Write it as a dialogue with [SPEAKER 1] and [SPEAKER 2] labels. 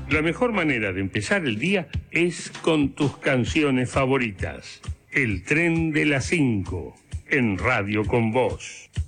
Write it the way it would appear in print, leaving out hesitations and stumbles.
[SPEAKER 1] La mejor manera de empezar el día es con tus canciones favoritas. El tren de las 5, en Radio con Vos.